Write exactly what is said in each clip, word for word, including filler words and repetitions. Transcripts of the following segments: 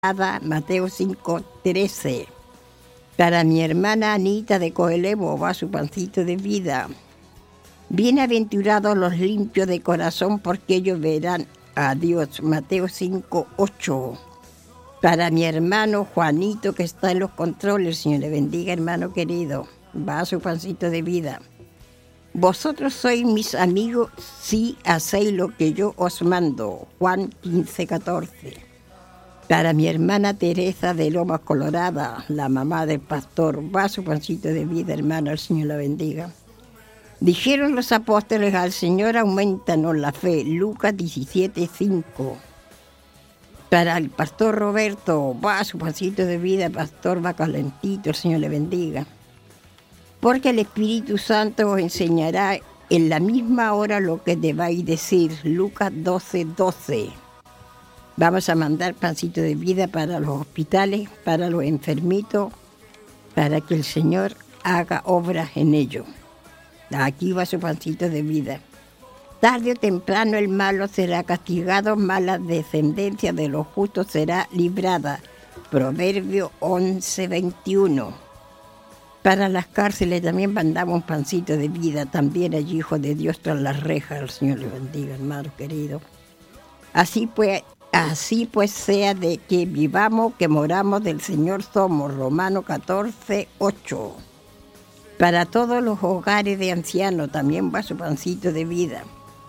Mateo cinco trece. Para mi hermana Anita de Coelevo va su pancito de vida. Bienaventurados los limpios de corazón, porque ellos verán a Dios. Mateo cinco ocho. Para mi hermano Juanito, que está en los controles, Señor le bendiga, hermano querido, va su pancito de vida. Vosotros sois mis amigos si hacéis lo que yo os mando. Juan quince catorce. Para mi hermana Teresa de Lomas Colorada, la mamá del pastor, va su pancito de vida, hermano, el Señor la bendiga. Dijeron los apóstoles al Señor, aumentanos la fe. Lucas diecisiete cinco. Para el pastor Roberto, va su pancito de vida, el pastor va calentito, el Señor le bendiga. Porque el Espíritu Santo os enseñará en la misma hora lo que debáis decir. Lucas doce doce. Vamos a mandar pancito de vida para los hospitales, para los enfermitos, para que el Señor haga obras en ellos. Aquí va su pancito de vida. Tarde o temprano el malo será castigado, mala descendencia de los justos será librada. Proverbio once veintiuno. Para las cárceles también mandamos un pancito de vida. También hay hijos de Dios tras las rejas. El Señor les bendiga, hermanos queridos. Así pues, así pues sea de que vivamos, que moramos, del Señor somos. Romanos catorce ocho. Para todos los hogares de ancianos también va su pancito de vida.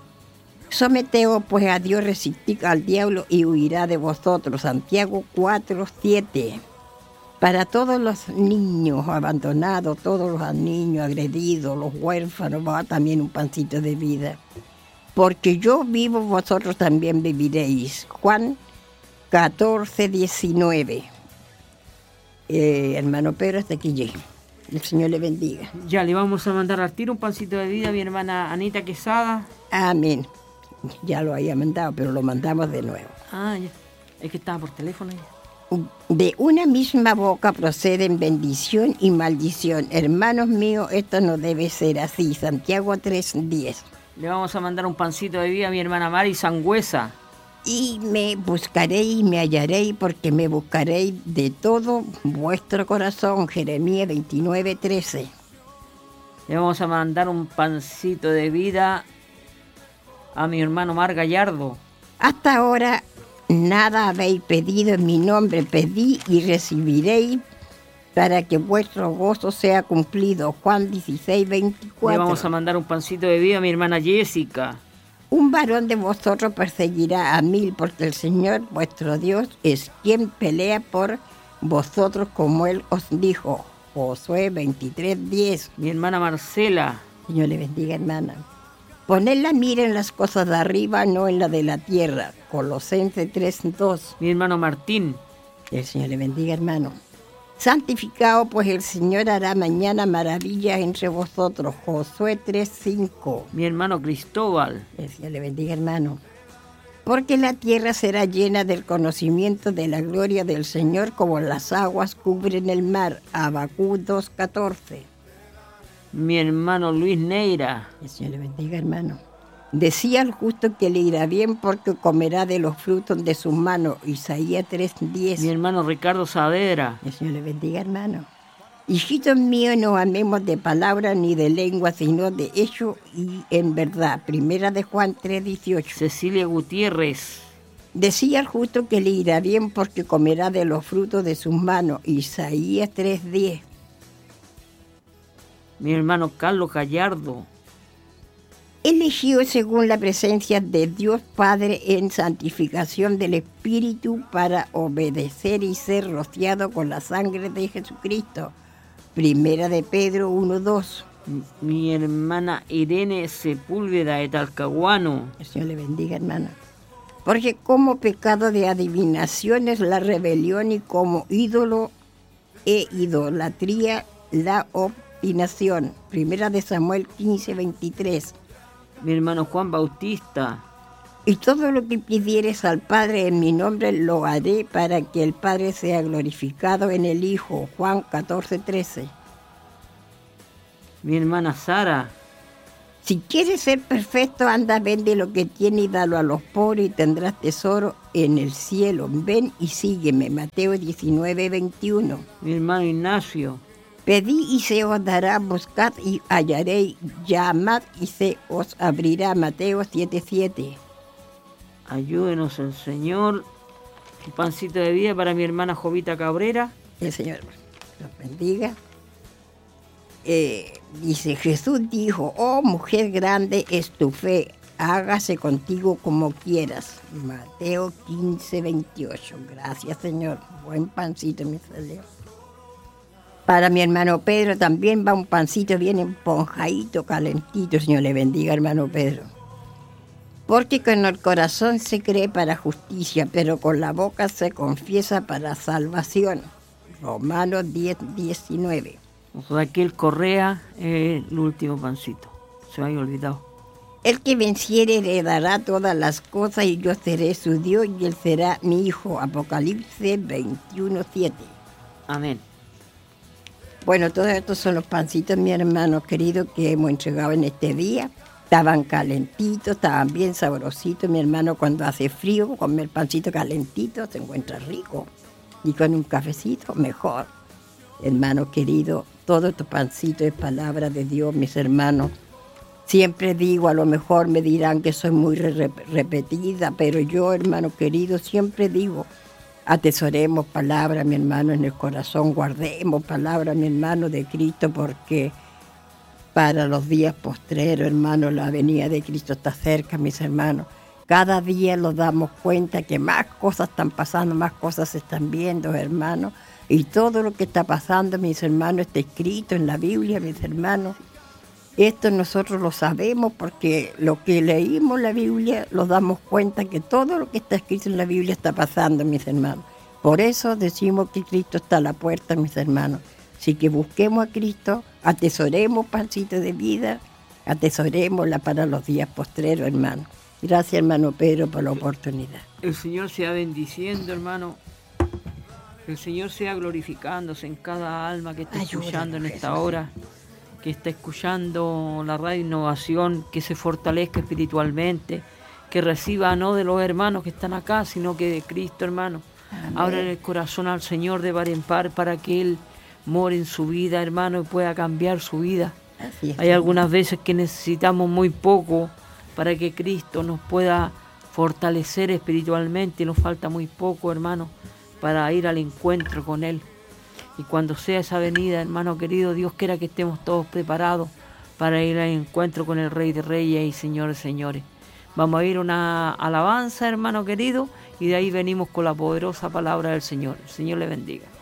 Someteos pues a Dios, resistid al diablo y huirá de vosotros. Santiago cuatro siete. Para todos los niños abandonados, todos los niños agredidos, los huérfanos, va también un pancito de vida. Porque yo vivo, vosotros también viviréis. Juan catorce diecinueve. Eh, hermano Pedro, hasta aquí llegué. El Señor le bendiga. Ya, le vamos a mandar al tiro un pancito de vida a mi hermana Anita Quesada. Amén. Ya lo había mandado, pero lo mandamos de nuevo. Ah, ya. Es que estaba por teléfono ya. De una misma boca proceden bendición y maldición. Hermanos míos, esto no debe ser así. Santiago tres diez. Le vamos a mandar un pancito de vida a mi hermana Mari Sangüesa. Y me buscaréis y me hallaréis, porque me buscaréis de todo vuestro corazón. Jeremías veintinueve trece. Le vamos a mandar un pancito de vida a mi hermano Mar Gallardo. Hasta ahora nada habéis pedido en mi nombre. Pedí y recibiréis, para que vuestro gozo sea cumplido. Juan dieciséis veinticuatro. Le vamos a mandar un pancito de vida a mi hermana Jessica. Un varón de vosotros perseguirá a mil, porque el Señor vuestro Dios es quien pelea por vosotros, como Él os dijo. Josué veintitrés diez. Mi hermana Marcela. Señor le bendiga, hermana. Poned la mira en las cosas de arriba, no en la de la tierra. Colosenses tres dos. Mi hermano Martín. El Señor le bendiga, hermano. Santificado, pues el Señor hará mañana maravillas entre vosotros. Josué tres cinco. Mi hermano Cristóbal. El Señor le bendiga, hermano. Porque la tierra será llena del conocimiento de la gloria del Señor, como las aguas cubren el mar. Habacuc dos catorce. Mi hermano Luis Neira. El Señor le bendiga, hermano. Decía el justo que le irá bien, porque comerá de los frutos de sus manos. Isaías tres diez. Mi hermano Ricardo Saavedra. El Señor le bendiga, hermano. Hijitos míos, no amemos de palabra ni de lengua, sino de hecho y en verdad. Primera de Juan tres dieciocho. Cecilia Gutiérrez. Decía el justo que le irá bien, porque comerá de los frutos de sus manos. Isaías tres diez. Mi hermano Carlos Gallardo. Elegido según la presencia de Dios Padre en santificación del Espíritu, para obedecer y ser rociado con la sangre de Jesucristo. Primera de Pedro uno dos. Mi hermana Irene Sepúlveda de Talcahuano. El Señor le bendiga, hermana. Porque como pecado de adivinación es la rebelión, y como ídolo e idolatría la obstinación. Primera de Samuel quince veintitrés. Mi hermano Juan Bautista. Y todo lo que pidieres al Padre en mi nombre lo haré, para que el Padre sea glorificado en el Hijo. Juan catorce trece. Mi hermana Sara. Si quieres ser perfecto, anda, vende lo que tienes y dalo a los pobres y tendrás tesoro en el cielo. Ven y sígueme. Mateo diecinueve, veintiuno. Mi hermano Ignacio. Pedí y se os dará, buscad y hallaréis, llamad y se os abrirá. Mateo siete, siete. Ayúdenos el Señor. Un pancito de vida para mi hermana Jovita Cabrera. El Señor los bendiga. Eh, dice, Jesús dijo, oh mujer grande es tu fe, hágase contigo como quieras. Mateo quince, veintiocho. Gracias, Señor. Buen pancito me salió. Para mi hermano Pedro también va un pancito bien emponjadito, calentito. Señor le bendiga, hermano Pedro. Porque con el corazón se cree para justicia, pero con la boca se confiesa para salvación. Romanos diez, diecinueve. Raquel Correa, eh, el último pancito. Se me había olvidado. El que venciere heredará todas las cosas y yo seré su Dios y él será mi hijo. Apocalipsis veintiuno, siete. Amén. Bueno, todos estos son los pancitos, mi hermano querido, que hemos entregado en este día. Estaban calentitos, estaban bien sabrositos. Mi hermano, cuando hace frío, comer pancito calentito se encuentra rico. Y con un cafecito, mejor. Hermano querido, todo estos pancitos es palabra de Dios, mis hermanos. Siempre digo, a lo mejor me dirán que soy muy re- repetida, pero yo, hermano querido, siempre digo, atesoremos palabra, mi hermano, en el corazón, guardemos palabra, mi hermano, de Cristo, porque para los días postreros, hermano, la venida de Cristo está cerca, mis hermanos. Cada día nos damos cuenta que más cosas están pasando, más cosas se están viendo, hermanos. Y todo lo que está pasando, mis hermanos, está escrito en la Biblia, mis hermanos. Esto nosotros lo sabemos porque lo que leímos en la Biblia, nos damos cuenta que todo lo que está escrito en la Biblia está pasando, mis hermanos. Por eso decimos que Cristo está a la puerta, mis hermanos. Así que busquemos a Cristo, atesoremos pancito de vida, atesorémosla para los días postreros, hermano. Gracias, hermano Pedro, por la oportunidad. El Señor sea bendiciendo, hermano. El Señor sea glorificándose en cada alma que está Ayúdanos, escuchando en esta Jesús. hora, que está escuchando la radio Innovación, que se fortalezca espiritualmente, que reciba no de los hermanos que están acá, sino que de Cristo, hermano. Amén. Abran el corazón al Señor de par en par para que Él more en su vida, hermano, y pueda cambiar su vida. Así es, Hay Señor. algunas veces que necesitamos muy poco para que Cristo nos pueda fortalecer espiritualmente, y nos falta muy poco, hermano, para ir al encuentro con Él. Y cuando sea esa venida, hermano querido, Dios quiera que estemos todos preparados para ir al encuentro con el Rey de Reyes y Señor de Señores. Vamos a ir una alabanza, hermano querido, y de ahí venimos con la poderosa palabra del Señor. El Señor le bendiga.